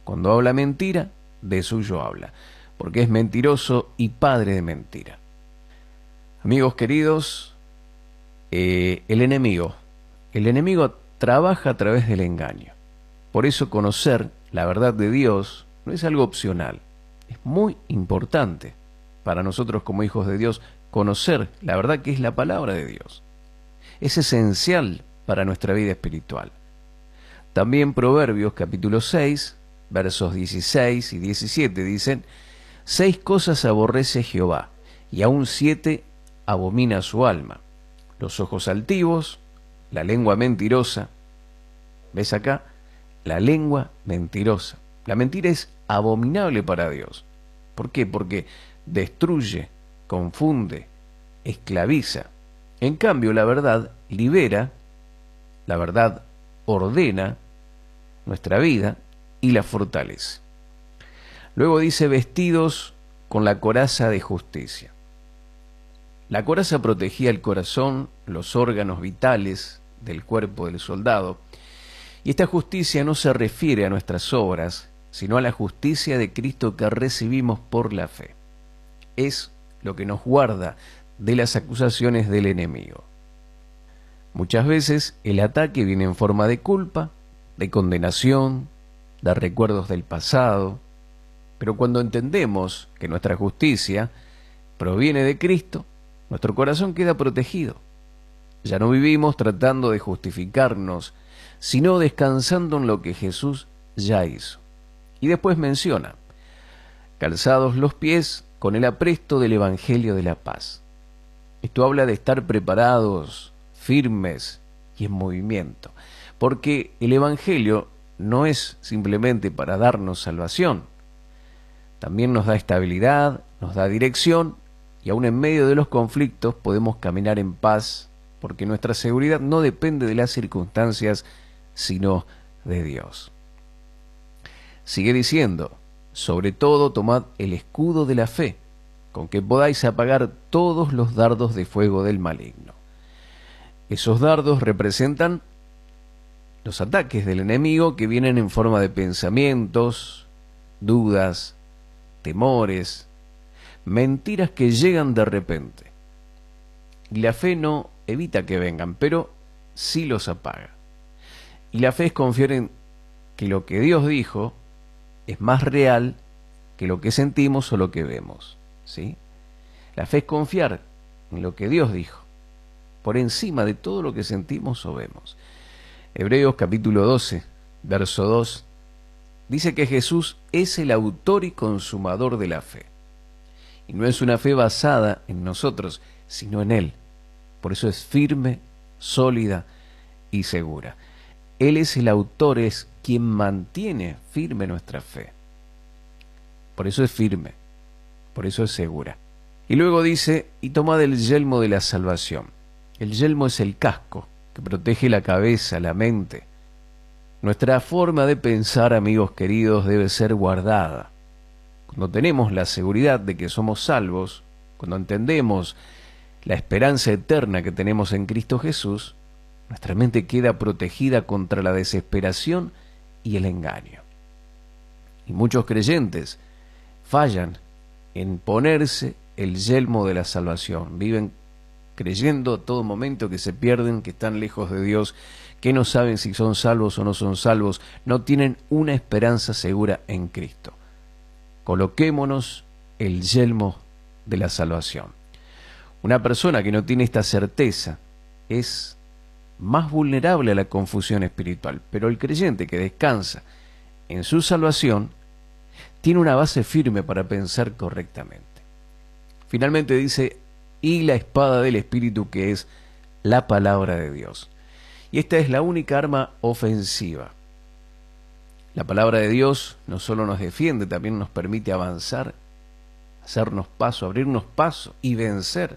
Cuando habla mentira, de suyo habla, porque es mentiroso y padre de mentira. Amigos queridos, el enemigo trabaja a través del engaño. Por eso conocer la verdad de Dios no es algo opcional, es muy importante para nosotros como hijos de Dios conocer la verdad que es la palabra de Dios. Es esencial para nuestra vida espiritual. También Proverbios capítulo 6, versos 16 y 17 dicen: 6 cosas aborrece Jehová, y aún 7 abomina su alma: los ojos altivos, la lengua mentirosa. ¿Ves acá? La lengua mentirosa. La mentira es abominable para Dios. ¿Por qué? Porque destruye, confunde, esclaviza. En cambio, la verdad libera, la verdad ordena nuestra vida y la fortalece. Luego dice: vestidos con la coraza de justicia. La coraza protegía el corazón, los órganos vitales del cuerpo del soldado. Y esta justicia no se refiere a nuestras obras, sino a la justicia de Cristo que recibimos por la fe. Es lo que nos guarda de las acusaciones del enemigo. Muchas veces el ataque viene en forma de culpa, de condenación, de recuerdos del pasado, pero cuando entendemos que nuestra justicia proviene de Cristo, nuestro corazón queda protegido. Ya no vivimos tratando de justificarnos, sino descansando en lo que Jesús ya hizo. Y después menciona: calzados los pies con el apresto del Evangelio de la paz. Esto habla de estar preparados, firmes y en movimiento, porque el Evangelio no es simplemente para darnos salvación, también nos da estabilidad, nos da dirección, y aún en medio de los conflictos podemos caminar en paz, porque nuestra seguridad no depende de las circunstancias, sino de Dios. Sigue diciendo: sobre todo tomad el escudo de la fe, con que podáis apagar todos los dardos de fuego del maligno. Esos dardos representan los ataques del enemigo que vienen en forma de pensamientos, dudas, temores, mentiras que llegan de repente. Y la fe no evita que vengan, pero sí los apaga. Y la fe es confiar en que lo que Dios dijo es más real que lo que sentimos o lo que vemos, ¿sí? La fe es confiar en lo que Dios dijo, por encima de todo lo que sentimos o vemos. Hebreos capítulo 12, verso 2, dice que Jesús es el autor y consumador de la fe. Y no es una fe basada en nosotros, sino en Él. Por eso es firme, sólida y segura. Él es el autor, es quien mantiene firme nuestra fe. Por eso es firme, por eso es segura. Y luego dice: y tomad el yelmo de la salvación. El yelmo es el casco que protege la cabeza, la mente. Nuestra forma de pensar, amigos queridos, debe ser guardada. Cuando tenemos la seguridad de que somos salvos, cuando entendemos la esperanza eterna que tenemos en Cristo Jesús, nuestra mente queda protegida contra la desesperación y el engaño. Y muchos creyentes fallan en ponerse el yelmo de la salvación. Viven creyendo a todo momento que se pierden, que están lejos de Dios, que no saben si son salvos o no son salvos, no tienen una esperanza segura en Cristo. Coloquémonos el yelmo de la salvación. Una persona que no tiene esta certeza es más vulnerable a la confusión espiritual, pero el creyente que descansa en su salvación tiene una base firme para pensar correctamente. Finalmente dice: y la espada del Espíritu, que es la palabra de Dios. Y esta es la única arma ofensiva. La palabra de Dios no solo nos defiende, también nos permite avanzar, hacernos paso, abrirnos paso y vencer.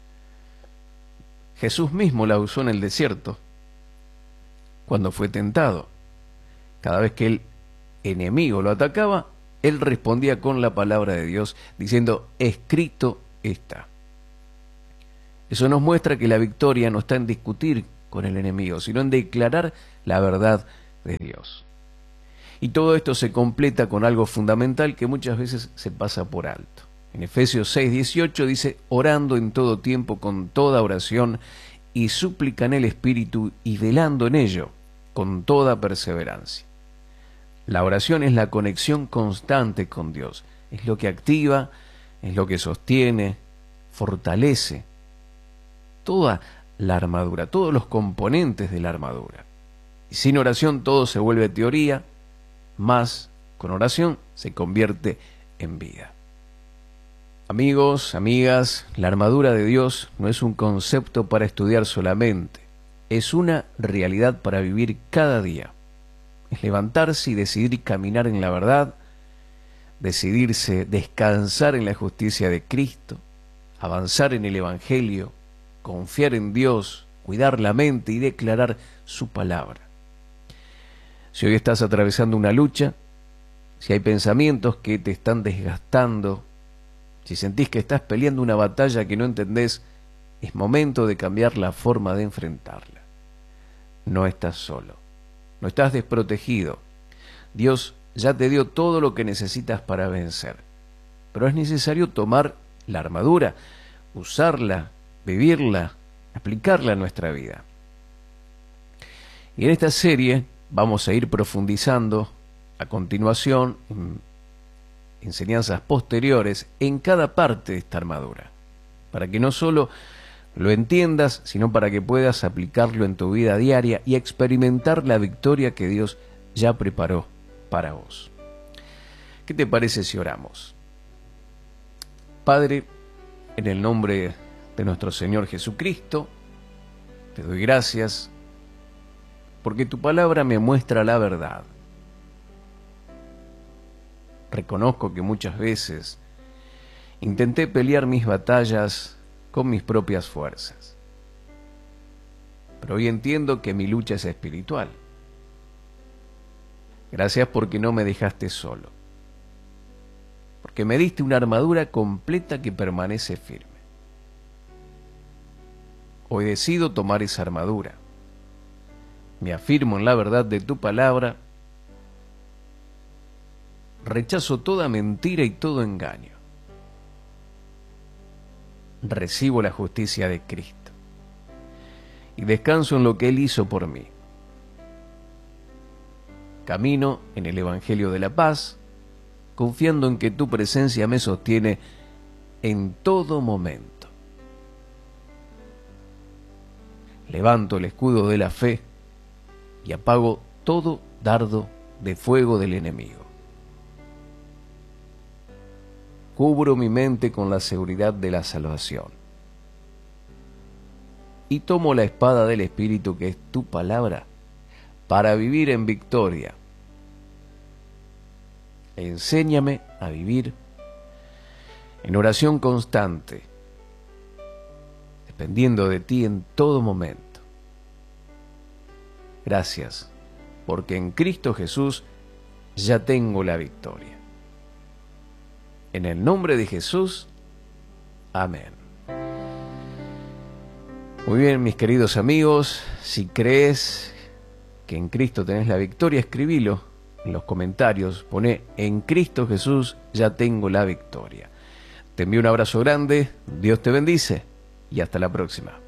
Jesús mismo la usó en el desierto, cuando fue tentado. Cada vez que el enemigo lo atacaba, él respondía con la palabra de Dios, diciendo: escrito está. Eso nos muestra que la victoria no está en discutir con el enemigo, sino en declarar la verdad de Dios. Y todo esto se completa con algo fundamental que muchas veces se pasa por alto. En Efesios 6:18 dice, orando en todo tiempo con toda oración y súplica en el Espíritu y velando en ello con toda perseverancia. La oración es la conexión constante con Dios. Es lo que activa, es lo que sostiene, fortalece toda la armadura, todos los componentes de la armadura. Y sin oración todo se vuelve teoría, más con oración se convierte en vida. Amigos, amigas, la armadura de Dios no es un concepto para estudiar solamente, es una realidad para vivir cada día. Es levantarse y decidir caminar en la verdad, decidirse descansar en la justicia de Cristo, avanzar en el Evangelio, confiar en Dios, cuidar la mente y declarar su palabra. Si hoy estás atravesando una lucha, si hay pensamientos que te están desgastando, si sentís que estás peleando una batalla que no entendés, es momento de cambiar la forma de enfrentarla. No estás solo, no estás desprotegido. Dios ya te dio todo lo que necesitas para vencer, pero es necesario tomar la armadura, usarla, vivirla, aplicarla a nuestra vida. Y en esta serie vamos a ir profundizando a continuación en enseñanzas posteriores en cada parte de esta armadura, para que no solo lo entiendas, sino para que puedas aplicarlo en tu vida diaria y experimentar la victoria que Dios ya preparó para vos. ¿Qué te parece si oramos? Padre, en el nombre de nuestro Señor Jesucristo, te doy gracias porque tu palabra me muestra la verdad. Reconozco que muchas veces intenté pelear mis batallas con mis propias fuerzas, pero hoy entiendo que mi lucha es espiritual. Gracias porque no me dejaste solo, porque me diste una armadura completa que permanece firme. Hoy decido tomar esa armadura. Me afirmo en la verdad de tu palabra. Rechazo toda mentira y todo engaño. Recibo la justicia de Cristo y descanso en lo que Él hizo por mí. Camino en el Evangelio de la paz, confiando en que tu presencia me sostiene en todo momento. Levanto el escudo de la fe y apago todo dardo de fuego del enemigo. Cubro mi mente con la seguridad de la salvación. Y tomo la espada del Espíritu, que es tu palabra, para vivir en victoria. Enséñame a vivir en oración constante, dependiendo de ti en todo momento. Gracias, porque en Cristo Jesús ya tengo la victoria. En el nombre de Jesús, amén. Muy bien, mis queridos amigos, si crees que en Cristo tenés la victoria, escribilo en los comentarios, poné en Cristo Jesús ya tengo la victoria. Te envío un abrazo grande, Dios te bendice y hasta la próxima.